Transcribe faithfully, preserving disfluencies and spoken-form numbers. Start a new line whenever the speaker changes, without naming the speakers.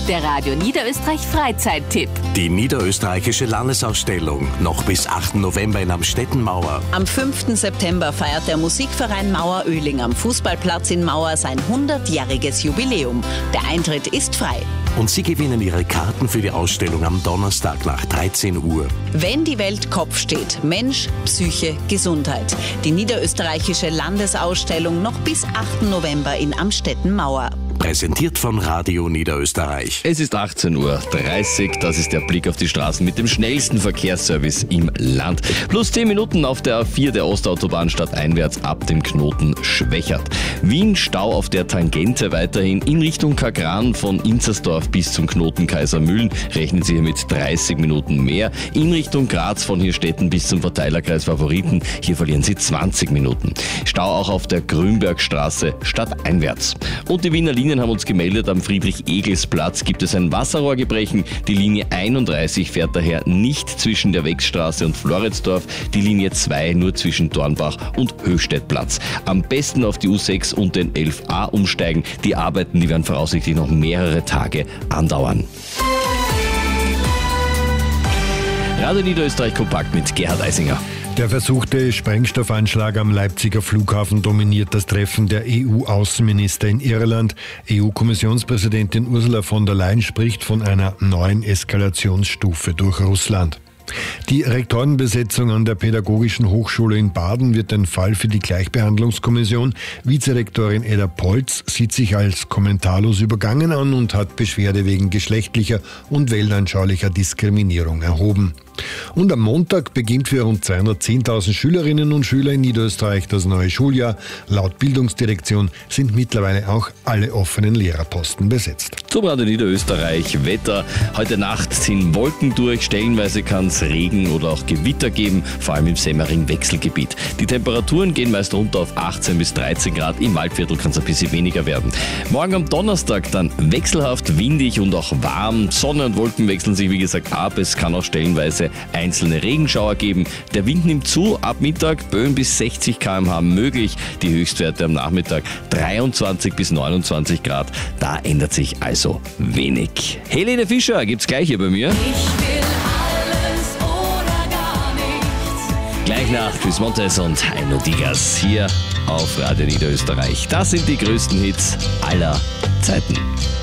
Der Radio Niederösterreich Freizeittipp.
Die niederösterreichische Landesausstellung noch bis achten November in Amstetten Mauer.
Am fünften September feiert der Musikverein Mauer-Oehling am Fußballplatz in Mauer sein hundertjähriges Jubiläum. Der Eintritt ist frei.
Und Sie gewinnen Ihre Karten für die Ausstellung am Donnerstag nach dreizehn Uhr.
Wenn die Welt Kopf steht, Mensch, Psyche, Gesundheit. Die niederösterreichische Landesausstellung noch bis achten November in Amstetten Mauer.
Präsentiert von Radio Niederösterreich.
Es ist achtzehn Uhr dreißig, das ist der Blick auf die Straßen mit dem schnellsten Verkehrsservice im Land. Plus zehn Minuten auf der A vier der Ostautobahn stadteinwärts ab dem Knoten Schwächert. Wien Stau auf der Tangente weiterhin in Richtung Kagran von Inzersdorf bis zum Knoten Kaisermühlen. Rechnen Sie hier mit dreißig Minuten mehr. In Richtung Graz von Hirstetten bis zum Verteilerkreis Favoriten. Hier verlieren Sie zwanzig Minuten. Stau auch auf der Grünbergstraße stadteinwärts. Und die Wiener Linien haben uns gemeldet, am Friedrich-Egels-Platz gibt es ein Wasserrohrgebrechen. Die Linie einunddreißig fährt daher nicht zwischen der Wechsstraße und Floridsdorf, die Linie zwei nur zwischen Dornbach und Höchstädtplatz. Am besten auf die U sechs und den elf a umsteigen. Die Arbeiten, die werden voraussichtlich noch mehrere Tage andauern. Radio Niederösterreich kompakt mit Gerhard Eisinger.
Der versuchte Sprengstoffanschlag am Leipziger Flughafen dominiert das Treffen der E U-Außenminister in Irland. E U-Kommissionspräsidentin Ursula von der Leyen spricht von einer neuen Eskalationsstufe durch Russland. Die Rektorenbesetzung an der Pädagogischen Hochschule in Baden wird ein Fall für die Gleichbehandlungskommission. Vizerektorin Edda Polz sieht sich als kommentarlos übergangen an und hat Beschwerde wegen geschlechtlicher und weltanschaulicher Diskriminierung erhoben. Und am Montag beginnt für rund zweihundertzehntausend Schülerinnen und Schüler in Niederösterreich das neue Schuljahr. Laut Bildungsdirektion sind mittlerweile auch alle offenen Lehrerposten besetzt.
Zum Radio Niederösterreich Wetter. Heute Nacht ziehen Wolken durch, stellenweise kann es Regen oder auch Gewitter geben, vor allem im Semmering-Wechselgebiet. Die Temperaturen gehen meist runter auf achtzehn bis dreizehn Grad, im Waldviertel kann es ein bisschen weniger werden. Morgen am Donnerstag dann wechselhaft windig und auch warm. Sonne und Wolken wechseln sich wie gesagt ab, es kann auch stellenweise einzelne Regenschauer geben. Der Wind nimmt zu, ab Mittag Böen bis sechzig Kilometer pro Stunde möglich. Die Höchstwerte am Nachmittag dreiundzwanzig bis neunundzwanzig Grad. Da ändert sich also wenig. Helene Fischer gibt's gleich hier bei mir.
Ich will alles oder gar nichts.
Gleich nach Chris Montes und Heino Digas hier auf Radio Niederösterreich. Das sind die größten Hits aller Zeiten.